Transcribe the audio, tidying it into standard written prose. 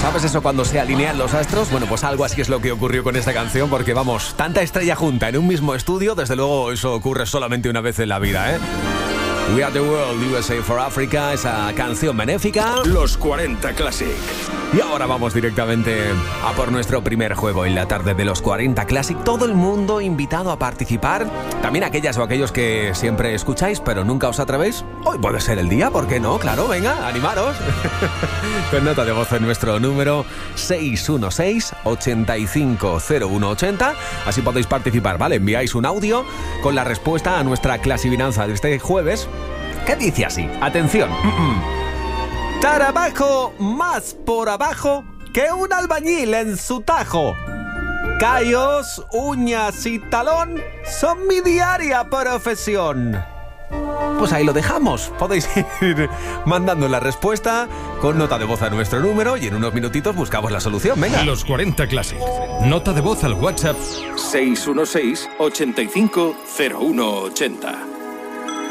¿Sabes eso cuando se alinean los astros? Bueno, pues algo así es lo que ocurrió con esta canción, porque vamos, tanta estrella junta en un mismo estudio, desde luego eso ocurre solamente una vez en la vida, ¿eh? We Are The World, USA for Africa, esa canción benéfica. Los 40 Classic. Y ahora vamos directamente a por nuestro primer juego en la tarde de los 40 Classic. Todo el mundo invitado a participar. También aquellas o aquellos que siempre escucháis, pero nunca os atrevéis. Hoy puede ser el día, ¿por qué no? Claro, venga, animaros. Con nota de voz en nuestro número 616-850180. Así podéis participar, ¿vale? Enviáis un audio con la respuesta a nuestra clasivinanza de este jueves. ¿Qué dice así? Atención. Trabajo más por abajo que un albañil en su tajo. Callos, uñas y talón son mi diaria profesión. Pues ahí lo dejamos. Podéis ir mandando la respuesta con nota de voz a nuestro número y en unos minutitos buscamos la solución. Venga. Los 40 Classic. Nota de voz al WhatsApp 616-850180.